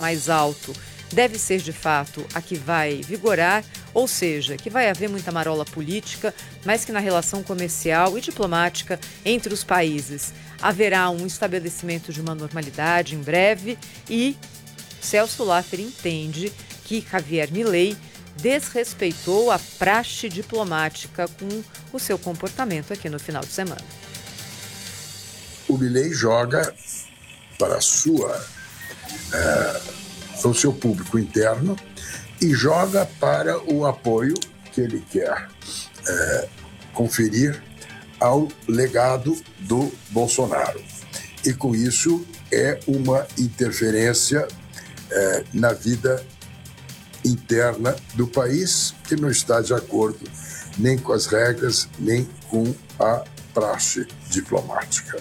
mais alto deve ser, de fato, a que vai vigorar, ou seja, que vai haver muita marola política, mas que na relação comercial e diplomática entre os países haverá um estabelecimento de uma normalidade em breve e Celso Laffer entende que Javier Milei desrespeitou a praxe diplomática com o seu comportamento aqui no final de semana. O Milei joga para o seu público interno e joga para o apoio que ele quer conferir ao legado do Bolsonaro. E com isso é uma interferência na vida interna do país que não está de acordo nem com as regras, nem com a praxe diplomática.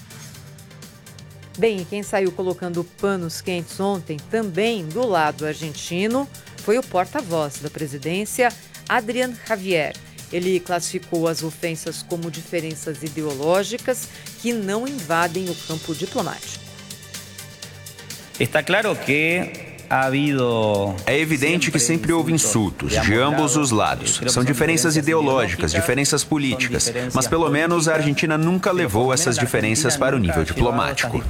Bem, quem saiu colocando panos quentes ontem, também do lado argentino, foi o porta-voz da presidência, Adrián Javier. Ele classificou as ofensas como diferenças ideológicas que não invadem o campo diplomático. Está claro que É evidente que sempre houve insultos, de ambos os lados. São diferenças ideológicas, diferenças políticas, mas pelo menos a Argentina nunca levou essas diferenças para o nível diplomático.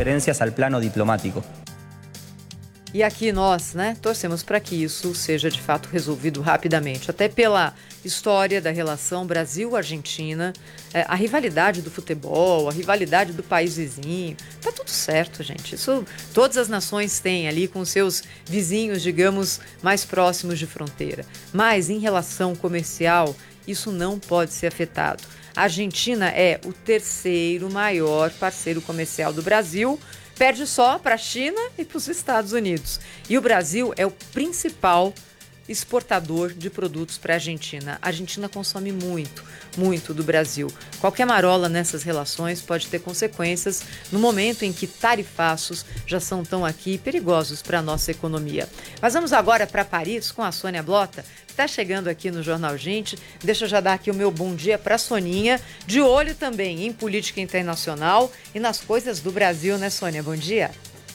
E aqui nós, torcemos para que isso seja de fato resolvido rapidamente, até pela história da relação Brasil-Argentina, a rivalidade do futebol, a rivalidade do país vizinho, tá tudo certo, gente. Isso todas as nações têm ali com seus vizinhos, digamos, mais próximos de fronteira. Mas em relação comercial, isso não pode ser afetado. A Argentina é o terceiro maior parceiro comercial do Brasil, perde só para a China e para os Estados Unidos. E o Brasil é o principal exportador de produtos para a Argentina. A Argentina consome muito do Brasil. Qualquer marola nessas relações pode ter consequências no momento em que tarifaços já são tão aqui perigosos para a nossa economia. Mas vamos agora para Paris com a Sônia Blota, que está chegando aqui no Jornal Gente. Deixa eu já dar aqui o meu bom dia para a Soninha, de olho também em política internacional e nas coisas do Brasil, né, Sônia? Bom dia.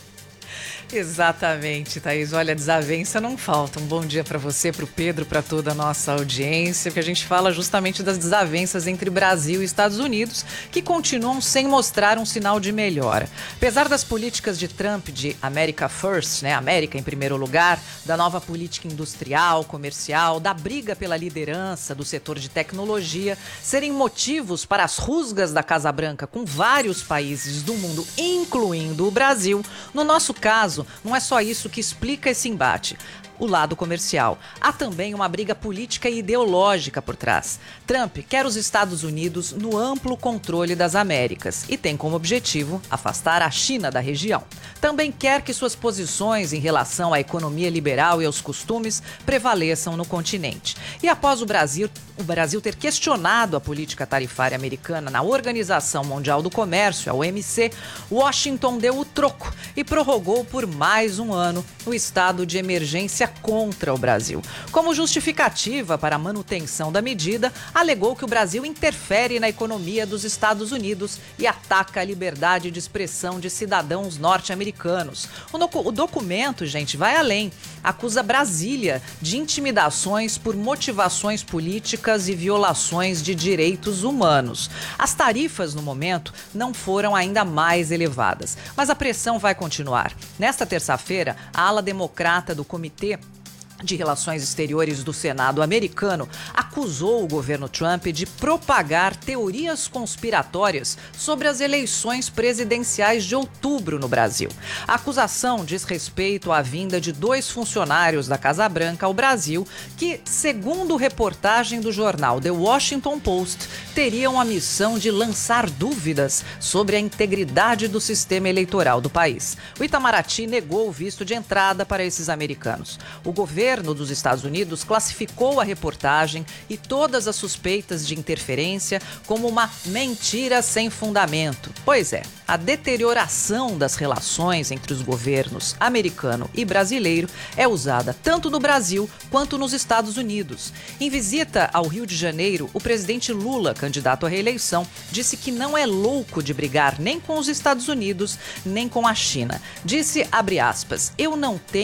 Exatamente, Thaís. Olha, desavença não falta. Um bom dia para você, para o Pedro, para toda a nossa audiência, porque a gente fala justamente das desavenças entre Brasil e Estados Unidos, que continuam sem mostrar um sinal de melhora. Apesar das políticas de Trump de America First, América em primeiro lugar, da nova política industrial, comercial, da briga pela liderança do setor de tecnologia, serem motivos para as rusgas da Casa Branca com vários países do mundo, incluindo o Brasil, no nosso caso, não é só isso que explica esse embate. O lado comercial. Há também uma briga política e ideológica por trás. Trump quer os Estados Unidos no amplo controle das Américas e tem como objetivo afastar a China da região. Também quer que suas posições em relação à economia liberal e aos costumes prevaleçam no continente. E após o Brasil ter questionado a política tarifária americana na Organização Mundial do Comércio, a OMC, Washington deu o troco e prorrogou por mais um ano o estado de emergência contra o Brasil. Como justificativa para a manutenção da medida, alegou que o Brasil interfere na economia dos Estados Unidos e ataca a liberdade de expressão de cidadãos norte-americanos. O documento, gente, vai além. Acusa Brasília de intimidações por motivações políticas e violações de direitos humanos. As tarifas, no momento, não foram ainda mais elevadas, mas a pressão vai continuar. Nesta terça-feira, a ala democrata do Comitê de Relações Exteriores do Senado americano acusou o governo Trump de propagar teorias conspiratórias sobre as eleições presidenciais de outubro no Brasil. A acusação diz respeito à vinda de 2 funcionários da Casa Branca ao Brasil que, segundo reportagem do jornal The Washington Post, teriam a missão de lançar dúvidas sobre a integridade do sistema eleitoral do país. O Itamaraty negou o visto de entrada para esses americanos. O governo dos Estados Unidos classificou a reportagem e todas as suspeitas de interferência como uma mentira sem fundamento. Pois é, a deterioração das relações entre os governos americano e brasileiro é usada tanto no Brasil quanto nos Estados Unidos. Em visita ao Rio de Janeiro, o presidente Lula, candidato à reeleição, disse que não é louco de brigar nem com os Estados Unidos, nem com a China. Disse, abre aspas, eu não tenho